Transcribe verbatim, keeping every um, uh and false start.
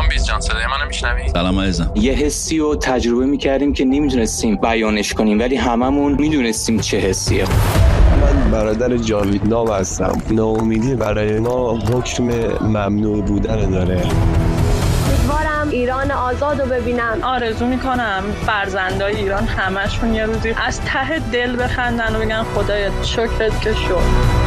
سلام بیز جان، صدای منو میشنوی؟ سلام عزیزم. یه حسی رو تجربه میکردیم که نمیدونستیم بیانش کنیم، ولی هممون میدونستیم چه حسیه. من برادر جاوید نام هستم. ناامیدی برای ما حکم ممنوع بودن داره. امیدوارم ایران آزاد رو ببینم. آرزو میکنم فرزندای ایران همشون یه روزی از ته دل بخندن و بگن خدایا شکرت که شد.